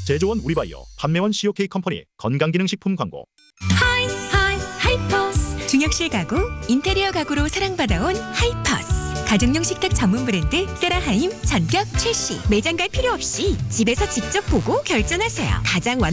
제조원 우리바이오, 판매원 COK 컴퍼니 건강기능식품 광고. 하이퍼스. 중역실 가구, 인테리어 가구로 사랑받아온 하이퍼스. 가정용 식탁 전문 브랜드 세라하임 전격 출시. 매장 갈 필요 없이 집에서 직접 보고 결정하세요. 가장